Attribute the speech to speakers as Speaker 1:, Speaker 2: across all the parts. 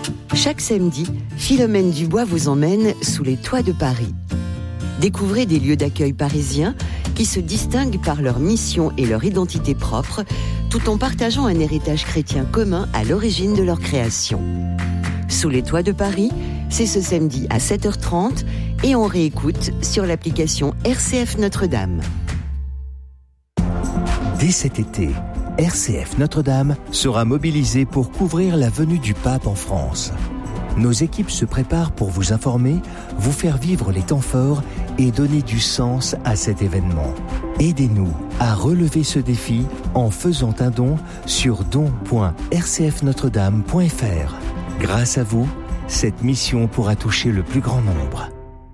Speaker 1: Chaque samedi, Philomène Dubois vous emmène sous les toits de Paris. Découvrez des lieux d'accueil parisiens qui se distinguent par leur mission et leur identité propre, tout en partageant un héritage chrétien commun à l'origine de leur création. Sous les toits de Paris, c'est ce samedi à 7h30 et on réécoute sur l'application RCF Notre-Dame.
Speaker 2: Dès cet été, RCF Notre-Dame sera mobilisée pour couvrir la venue du pape en France. Nos équipes se préparent pour vous informer, vous faire vivre les temps forts et donner du sens à cet événement. Aidez-nous à relever ce défi en faisant un don sur don.rcfnotredame.fr. Grâce à vous, cette mission pourra toucher le plus grand nombre.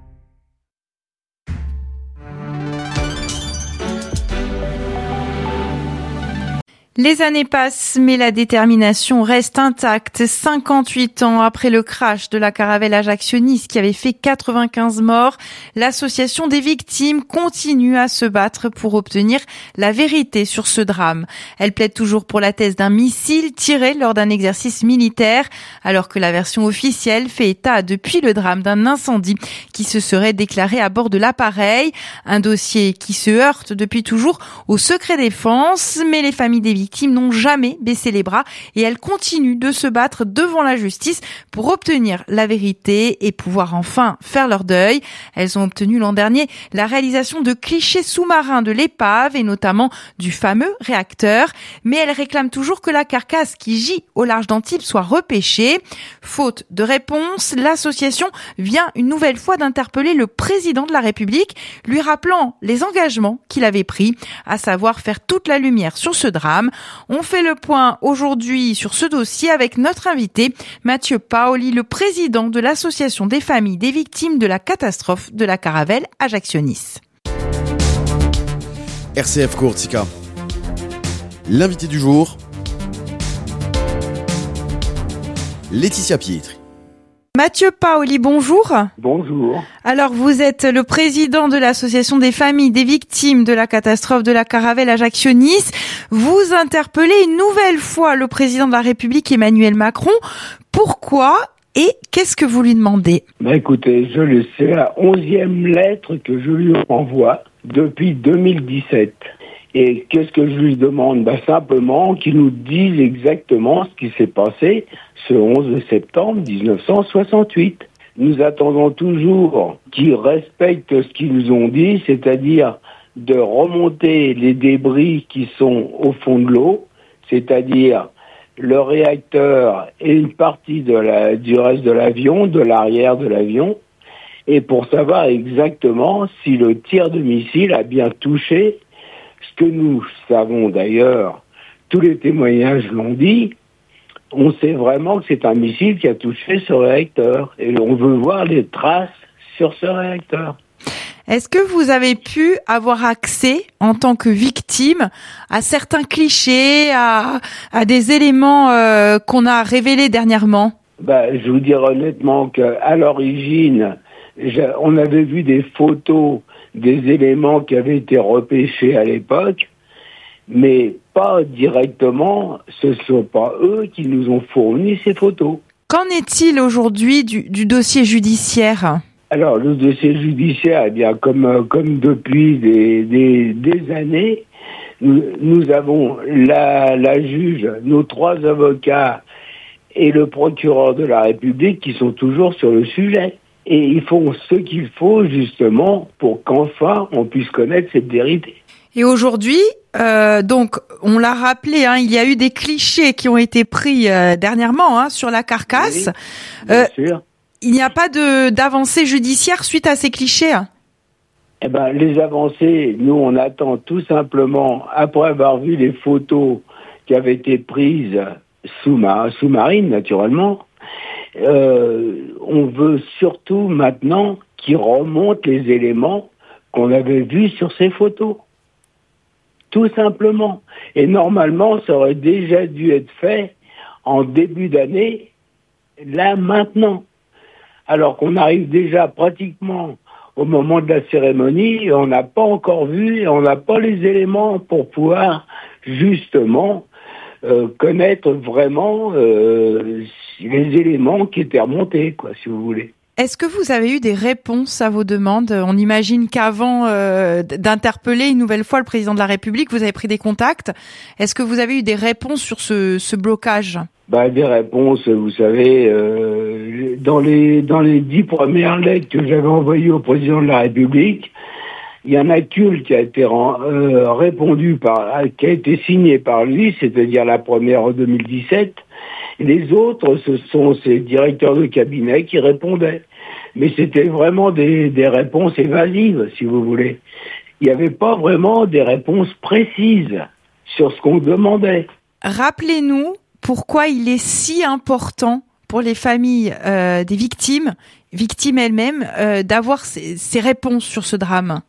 Speaker 3: Les années passent, mais la détermination reste intacte. 58 ans après le crash de la caravelle Ajaccio-Nice qui avait fait 95 morts, l'association des victimes continue à se battre pour obtenir la vérité sur ce drame. Elle plaide toujours pour la thèse d'un missile tiré lors d'un exercice militaire, alors que la version officielle fait état depuis le drame d'un incendie qui se serait déclaré à bord de l'appareil. Un dossier qui se heurte depuis toujours au secret défense, mais les familles des victimes n'ont jamais baissé les bras et elles continuent de se battre devant la justice pour obtenir la vérité et pouvoir enfin faire leur deuil. Elles ont obtenu l'an dernier la réalisation de clichés sous-marins de l'épave et notamment du fameux réacteur, mais elles réclament toujours que la carcasse qui gît au large d'Antibes soit repêchée. Faute de réponse, l'association vient une nouvelle fois d'interpeller le président de la République, lui rappelant les engagements qu'il avait pris, à savoir faire toute la lumière sur ce drame. On fait le point aujourd'hui sur ce dossier avec notre invité, Mathieu Paoli, le président de l'association des familles des victimes de la catastrophe de la caravelle Ajaccio-Nice.
Speaker 4: RCF Courtica. L'invité du jour, Laetitia Pietri.
Speaker 3: Mathieu Paoli, bonjour.
Speaker 5: Bonjour.
Speaker 3: Alors, vous êtes le président de l'association des familles des victimes de la catastrophe de la caravelle Ajaccio-Nice. Vous interpellez une nouvelle fois le président de la République, Emmanuel Macron. Pourquoi et qu'est-ce que vous lui demandez ?
Speaker 5: Écoutez, c'est la 11e lettre que je lui envoie depuis 2017. Et qu'est-ce que je lui demande ? Simplement qu'il nous dise exactement ce qui s'est passé ce 11 septembre 1968. Nous attendons toujours qu'ils respectent ce qu'ils nous ont dit, c'est-à-dire de remonter les débris qui sont au fond de l'eau, c'est-à-dire le réacteur et une partie du reste de l'avion, de l'arrière de l'avion, et pour savoir exactement si le tir de missile a bien touché. Ce que nous savons d'ailleurs, tous les témoignages l'ont dit, on sait vraiment que c'est un missile qui a touché ce réacteur. Et on veut voir les traces sur ce réacteur.
Speaker 3: Est-ce que vous avez pu avoir accès, en tant que victime, à certains clichés, à des éléments qu'on a révélés dernièrement ?
Speaker 5: Je vous dire honnêtement qu'à l'origine, on avait vu des photos des éléments qui avaient été repêchés à l'époque, mais pas directement, ce ne sont pas eux qui nous ont fourni ces photos.
Speaker 3: Qu'en est-il aujourd'hui du dossier judiciaire ?
Speaker 5: Alors, le dossier judiciaire, comme depuis des années, nous avons la juge, nos 3 avocats et le procureur de la République qui sont toujours sur le sujet. Et ils font ce qu'il faut justement pour qu'enfin on puisse connaître cette vérité.
Speaker 3: Et aujourd'hui, donc on l'a rappelé, il y a eu des clichés qui ont été pris dernièrement sur la carcasse.
Speaker 5: Oui, bien sûr.
Speaker 3: Il n'y a pas d'avancée judiciaire suite à ces clichés ?
Speaker 5: Les avancées, nous on attend tout simplement, après avoir vu les photos qui avaient été prises sous-marines naturellement, on veut surtout maintenant qu'ils remontent les éléments qu'on avait vus sur ces photos. Tout simplement. Et normalement, ça aurait déjà dû être fait en début d'année, là, maintenant. Alors qu'on arrive déjà pratiquement au moment de la cérémonie, et on n'a pas encore vu, et on n'a pas les éléments pour pouvoir justement connaître vraiment les éléments qui étaient remontés, quoi, si vous voulez.
Speaker 3: Est-ce que vous avez eu des réponses à vos demandes ? On imagine qu'avant d'interpeller une nouvelle fois le président de la République, vous avez pris des contacts. Est-ce que vous avez eu des réponses sur ce blocage ?
Speaker 5: Des réponses, vous savez, dans les 10 premières lettres que j'avais envoyées au président de la République, il y en a qu'une qui a été répondu qui a été signée par lui, c'est-à-dire la première en 2017. Et les autres, ce sont ses directeurs de cabinet qui répondaient. Mais c'était vraiment des réponses évasives, si vous voulez. Il n'y avait pas vraiment des réponses précises sur ce qu'on demandait.
Speaker 3: Rappelez-nous pourquoi il est si important pour les familles des victimes elles-mêmes, d'avoir ces réponses sur ce drame.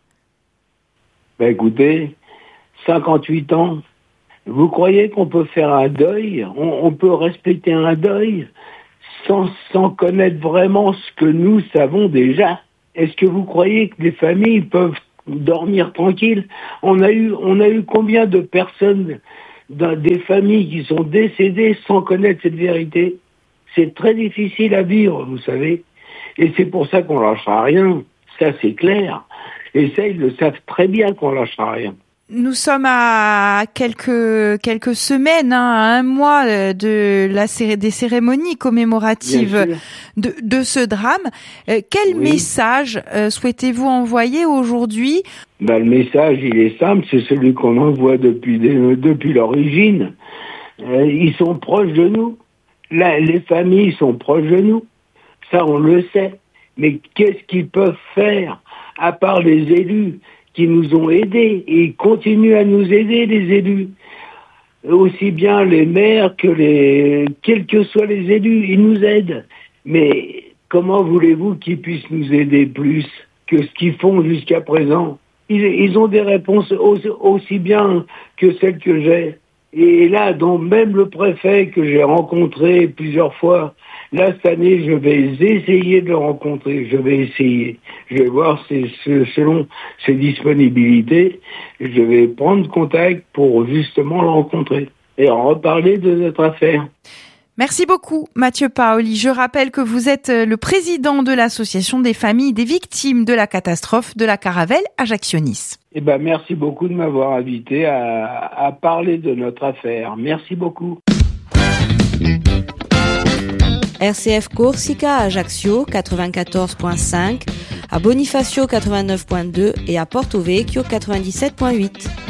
Speaker 5: Écoutez, 58 ans, vous croyez qu'on peut faire un deuil ? On peut respecter un deuil sans connaître vraiment ce que nous savons déjà ? Est-ce que vous croyez que les familles peuvent dormir tranquilles ? On a eu combien de personnes, des familles qui sont décédées sans connaître cette vérité ? C'est très difficile à vivre, vous savez. Et c'est pour ça qu'on lâchera rien. Ça, c'est clair. Et ça, ils le savent très bien qu'on lâchera rien.
Speaker 3: Nous sommes à quelques semaines, à un mois des cérémonies commémoratives de ce drame. Quel message souhaitez-vous envoyer aujourd'hui ?
Speaker 5: Le message, il est simple, c'est celui qu'on envoie depuis l'origine. Ils sont proches de nous. Les familles sont proches de nous. Ça, on le sait. Mais qu'est-ce qu'ils peuvent faire, à part les élus qui nous ont aidés, et ils continuent à nous aider, les élus. Aussi bien les maires quels que soient les élus, ils nous aident. Mais comment voulez-vous qu'ils puissent nous aider plus que ce qu'ils font jusqu'à présent ? Ils ont des réponses aussi bien que celles que j'ai. Et là, donc même le préfet que j'ai rencontré plusieurs fois, là, cette année, je vais essayer de le rencontrer. Je vais voir selon ses disponibilités. Je vais prendre contact pour justement le rencontrer et en reparler de notre affaire.
Speaker 3: Merci beaucoup, Mathieu Paoli. Je rappelle que vous êtes le président de l'association des familles des victimes de la catastrophe de la Caravelle Ajaccio-Nice.
Speaker 5: Merci beaucoup de m'avoir invité à parler de notre affaire. Merci beaucoup.
Speaker 6: RCF Corsica à Ajaccio 94.5, à Bonifacio 89.2 et à Porto Vecchio 97.8.